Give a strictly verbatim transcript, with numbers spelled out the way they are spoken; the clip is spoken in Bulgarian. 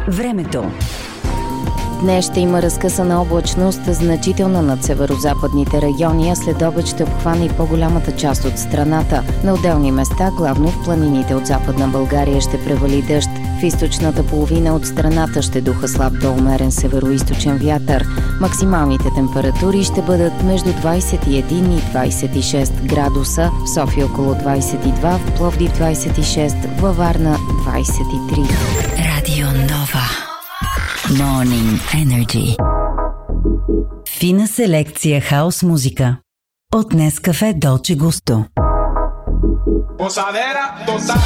Времето. Днес ще има разкъсана облачност, значителна над северо-западните райони, а след обед ще обхване и по-голямата част от страната. На отделни места, главно в планините от Западна България, ще превали дъжд. В източната половина от страната ще духа слаб до умерен северо-источен вятър. Максималните температури ще бъдат между двадесет и един и двадесет и шест градуса, в София около двадесет и два, в Пловдив двадесет и шест, във Варна двадесет и три. Радио Нова. Morning Energy. Фина селекция хаус музика. От Нескафе Долче Густо.